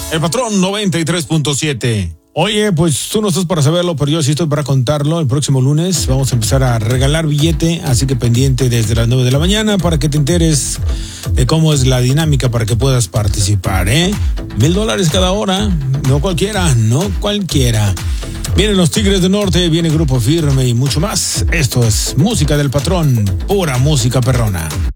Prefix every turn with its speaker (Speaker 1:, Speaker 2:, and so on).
Speaker 1: El Patrón 93.7.
Speaker 2: Oye, pues tú no estás para saberlo, pero yo sí estoy para contarlo. El próximo lunes vamos a empezar a regalar billete, así que pendiente desde las 9 de la mañana para que te enteres de cómo es la dinámica para que puedas participar, ¿eh? $1,000 cada hora, no cualquiera. Vienen los Tigres del Norte, viene Grupo Firme y mucho más. Esto es música del Patrón, pura música perrona.